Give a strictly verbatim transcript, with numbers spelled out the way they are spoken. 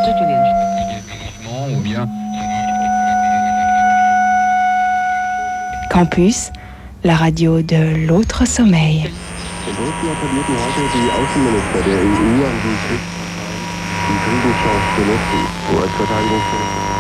Ou bien. Campus, la radio de l'autre sommeil. In Brüssel appellierten heute die Außenminister der E U an die Kriegsparteien, die Friedenschance zu nutzen. U S-Verteidigungsminister